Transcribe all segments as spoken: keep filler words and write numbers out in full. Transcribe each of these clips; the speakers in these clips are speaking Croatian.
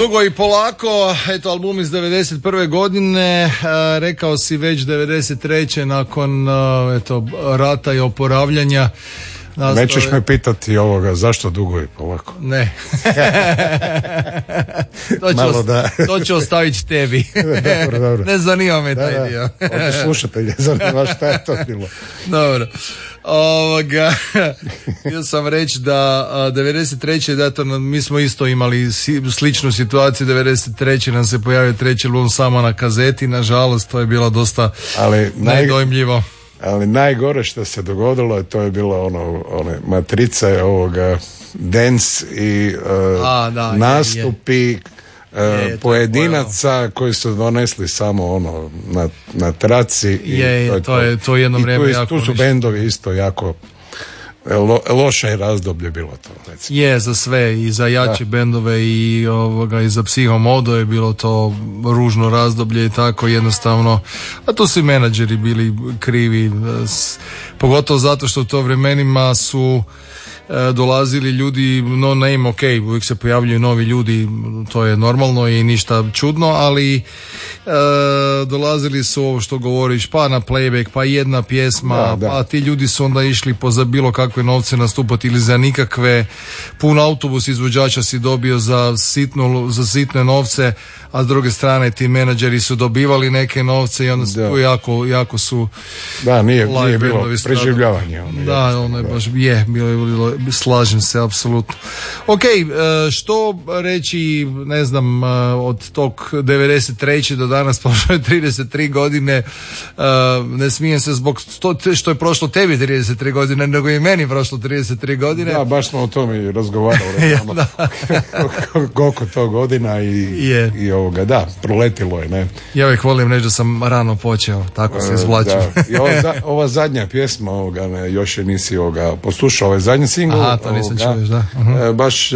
Dugo i polako, eto album iz devedeset prve godine, a, rekao si već devedeset treće nakon a, eto, rata i oporavljanja. Nastave... Nećeš me pitati ovoga, zašto dugo i polako? Ne. to, ću Malo ost- da. to ću ostaviti tebi. Dobro, dobro. Ne zanima me Da, taj da. dio. Ovdje slušatelje, zanima šta je to bilo. Dobro. Ovoga, htio sam reći da a, devedeset treće da to, mi smo isto imali si, sličnu situaciju. devedeset treće nam se pojavio treći album samo na kazeti, nažalost to je bilo dosta Ali naj... nedojmljivo. Ali najgore što se dogodilo, to je bilo ono, one matrice ovoga dance i uh, A, da, nastupi je, je. uh, Je, pojedinaca koji su donesli samo ono na, na traci. I je, je, to je to jedno vrijeme jako. I tu su ništa. bendovi isto jako lo, loše razdoblje bilo to. Recimo. Je, za sve, i za jače da. bendove i ovoga i za Psihomodo je bilo to ružno razdoblje i tako jednostavno, a tu su i menadžeri bili krivi, s, pogotovo zato što u to vremenima su e, dolazili ljudi no name, ok, uvijek se pojavljuju novi ljudi, to je normalno i ništa čudno, ali e, dolazili su ovo što govoriš, pa na playback, pa jedna pjesma, da, da. pa ti ljudi su onda išli po za bilo kakve novce nastupati ili za nikakve, pun autobus izvođača si dobio za, sitnu, za sitne novce, a s druge strane ti menadžeri su dobivali neke novce i onda su tu jako, jako su da, nije, nije bilo preživljavanje. Ono, da, ono je baš, je, bilo, bilo, slažem se, apsolutno. Ok, što reći, ne znam, od tog devedeset treće do danas prošlo je trideset tri godine, ne smijem se zbog to, što je prošlo tebi trideset tri godine, nego i meni prošlo trideset tri godine. Da, baš smo o tome i razgovarali. ja, ono, koliko to godina i, je. i ovoga, da, proletilo je, ne. Ja uvijek volim reći da sam rano počeo, tako se izvlačim. Da. I ova, za, ova zadnja pjesma, ovoga, ne, još je nisi ovoga, poslušao ovaj zadnji singl. Aha, to nisam čuo još, da. Uh-huh. Baš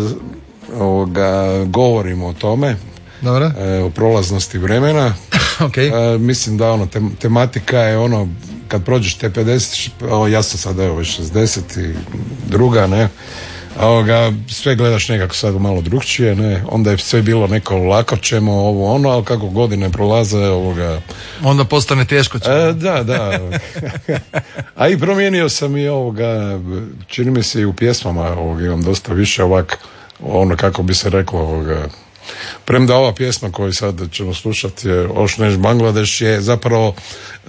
ovoga, govorimo o tome. Dobro. O prolaznosti vremena. Okay. Uh, mislim da ono, tem, tematika je ono, kad prođeš te pedeset, o, ja sam sad evo šezdeset i druga, ne, ovoga, sve gledaš nekako sad malo drugčije, ne, onda je sve bilo neko lako ćemo ovo ono, ali kako godine prolaze, ovoga... Onda postane teško ćemo. E, da, da. A i promijenio sam i ovoga, čini mi se i u pjesmama, ovoga, imam dosta više ovak, ono kako bi se reklo, ovoga... Premda ova pjesma koju sad ćemo slušati je Ošneš Bangladeš je zapravo e,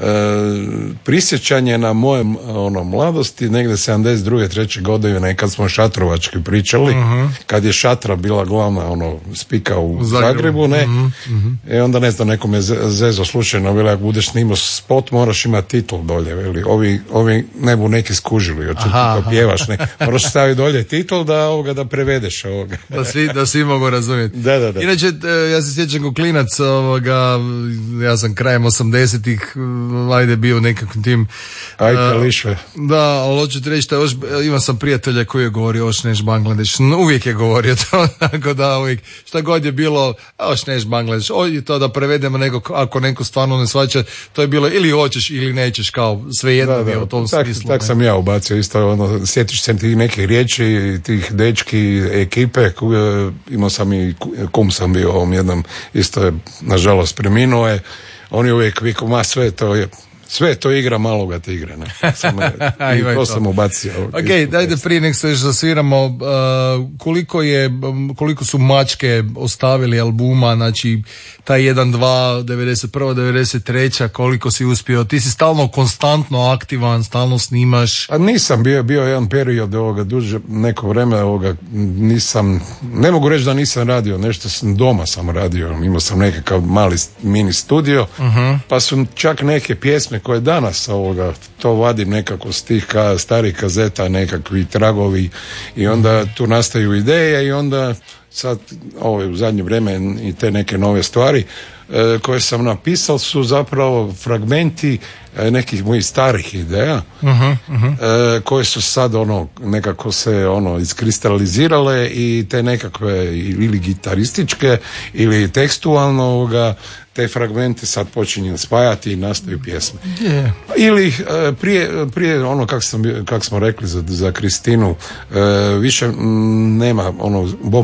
prisjećanje na moje ono, mladosti, negdje sedamdeset druge treće godine kad smo šatrovački pričali, uh-huh. kad je šatra bila glavna ono, spika u Zagrebu, Zagrebu ne, uh-huh. Uh-huh. I onda ne znam, nekom je zezo slučajno, veli, ako budeš snimao spot moraš imati titl dolje, veli, ovi, ovi ne bu neki skužili, očito to pjevaš, ne, moraš staviti dolje titl da, ovoga, da prevedeš ovoga. Da svi, da svi mogu razumjeti. Da, da, da. Inače, ja se sjećam ko klinac, ovoga, ja sam krajem osamdesetih, ajde bio nekakvim tim... Ajde, lišve. Da, ali hoću ti reći, još, imao sam prijatelja koji je govorio Ošneš Bangladeš, no, uvijek je govorio to, tako da uvijek, šta god je bilo, Ošneš Bangladeš, oj, to da prevedemo neko, ako neko stvarno ne shvaća, to je bilo ili hoćeš ili nećeš, kao svejedno je u tom tak, smislu. Tak sam ja ubacio isto, ono, sjetiš se tih nekih riječi, tih dečki, ekipe, imao sam i kum sam bio ovom jednom, isto je, nažalost, preminuo je, on je uvijek vikao, ma sve to je, sve to igra maloga tigre, ne? Samo, i to, to sam ubacio. Ok, dajde prije nek se još zasviramo, uh, koliko je, koliko su mačke ostavili albuma, znači taj jedan dva, devedeset prva, devedeset treća, koliko si uspio, ti si stalno konstantno aktivan, stalno snimaš. A nisam bio, bio jedan period ovoga, duže neko vreme ovoga, nisam, ne mogu reći da nisam radio, nešto sam doma sam radio, imao sam nekakav mali mini studio, uh-huh. pa su čak neke pjesme koje danas ovoga, to vadim nekako s tih ka, starih kazeta, nekakvi tragovi i onda tu nastaju ideje i onda sad ovo u zadnje vrijeme i te neke nove stvari e, koje sam napisao su zapravo fragmenti e, nekih mojih starih ideja uh-huh, uh-huh. E, koje su sad ono nekako se ono iskristalizirale i te nekakve ili gitarističke ili tekstualno ovoga, te fragmente sad počinjem spajati i nastaju pjesme. Yeah. Ili e, prije, prije ono kako sam, kak smo rekli za, za Kristinu, e, više m, nema ono bombardira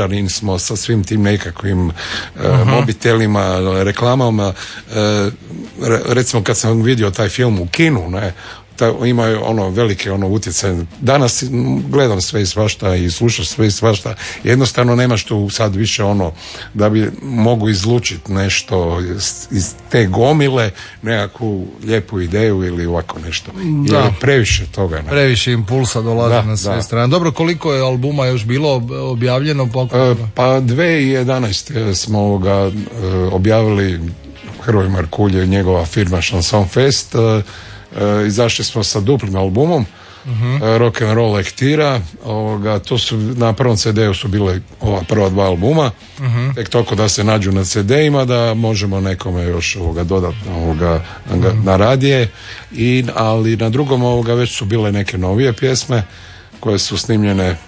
užareni smo sa svim tim nekakvim uh, uh-huh. mobitelima, reklamama. Uh, recimo kad sam vidio taj film u kinu, ne, imaju ono velike ono utjecaj. Danas gledam sve i svašta i slušam sve i svašta. Jednostavno nemaš tu sad više ono da bi mogu izlučiti nešto iz, iz te gomile, nekakvu lijepu ideju ili ovako nešto. Da. Jer je previše toga. Ne? Previše impulsa dolazi da, na sve da. strane. Dobro, koliko je albuma još bilo objavljeno? E, pa dvije tisuće jedanaeste smo ovoga, objavili Hrvoje Markulje, njegova firma Chanson Fest. E, izašli smo sa duplim albumom uh-huh. Rock and Roll Lektira. Ovoga, to su na prvom ce de u su bile ova prva dva albuma, uh-huh. tek toliko da se nađu na ce de-ima da možemo nekome još ovoga dodatno ovoga uh-huh. na radije. I, ali na drugom ovoga već su bile neke novije pjesme koje su snimljene, e,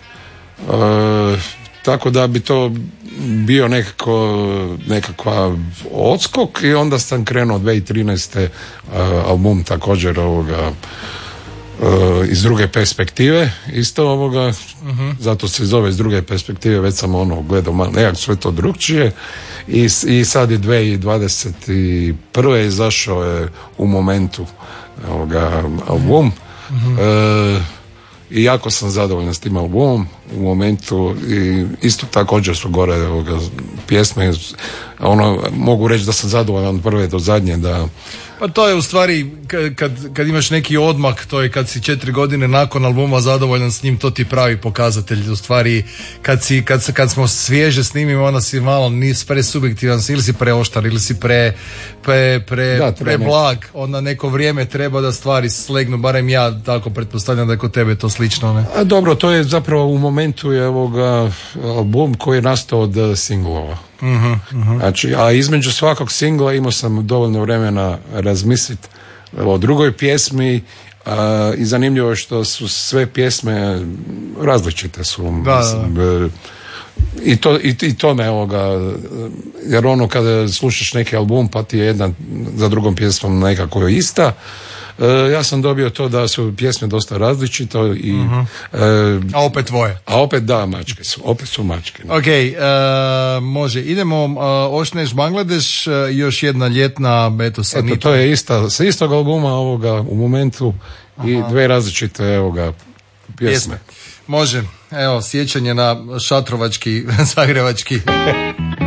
tako da bi to bio nekako, nekakva odskok i onda sam krenuo dvije tisuće trinaeste uh, album također ovoga uh, iz druge perspektive isto ovoga, uh-huh. zato se zove iz druge perspektive, već sam ono gledao malo, nekako sve to drugčije i, i sad je dvije tisuće dvadeset prve izašao je u momentu ovoga album. Uh-huh. Uh, i jako sam zadovoljan s tim albumom u momentu i isto također su gore ovoga, pjesme, ono, mogu reći da sam zadovoljan od prve do zadnje, da pa to je u stvari kad, kad imaš neki odmak, to je kad si četiri godine nakon albuma zadovoljan s njim, to ti pravi pokazatelj. U stvari kad, si, kad, kad smo svježe snimimo, onda si malo nisi presubjektivan, ili si preoštar ili si pre, pre, pre, da, pre blag, onda neko vrijeme treba da stvari slegnu, barem ja tako pretpostavljam da je kod tebe to slično, ne? A dobro, to je zapravo u momentu je ovoga album koji je nastao od singlova. Uh-huh, uh-huh. Znači, a između svakog singla imao sam dovoljno vremena razmisliti o drugoj pjesmi, a, i zanimljivo je što su sve pjesme različite su. Da, mislim, da. I to, i, i to me ovoga, jer ono kada slušaš neki album pa ti je jedna za drugom pjesmom nekako ista. E, ja sam dobio to da su pjesme dosta različite i, uh-huh. e, a opet tvoje. A opet da, mačke su, opet su mačke. Ok, e, može, idemo, uh, Ošneš Bangladeš, uh, još jedna ljetna, eto sa Eto, to je ista, sa istog albuma ovoga u momentu. Aha. I dve različite evoga pjesme. pjesme. Može, evo, sjećanje na šatrovački, zagrebački